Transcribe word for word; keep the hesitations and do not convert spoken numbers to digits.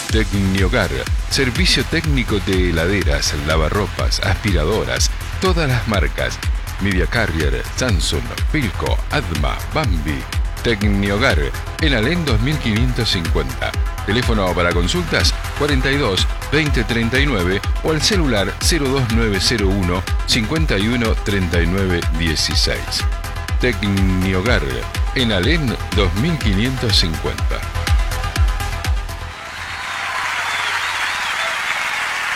Tecnihogar, servicio técnico de heladeras, lavarropas, aspiradoras, todas las marcas. Media Carrier, Samsung, Philco, Adma, Bambi. Tecnihogar, en Alén dos mil quinientos cincuenta. Teléfono para consultas cuarenta y dos, veinte, treinta y nueve o al celular cero dos nueve cero uno, cincuenta y uno, treinta y nueve, dieciséis. Tecnihogar, en Alén dos mil quinientos cincuenta.